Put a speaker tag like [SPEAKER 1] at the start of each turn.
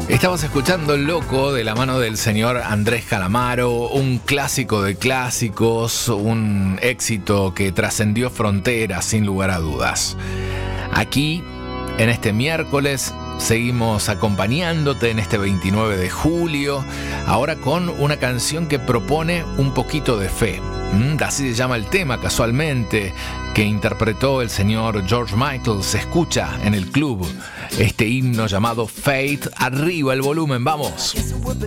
[SPEAKER 1] Estamos escuchando Loco de la mano del señor Andrés Calamaro, un clásico de clásicos, un éxito que trascendió fronteras sin lugar a dudas. Aquí, en este miércoles, seguimos acompañándote en este 29 de julio, ahora con una canción que propone un poquito de fe. Así se llama el tema, casualmente, que interpretó el señor George Michael. Se escucha en el club este himno llamado Faith. Arriba el volumen, vamos.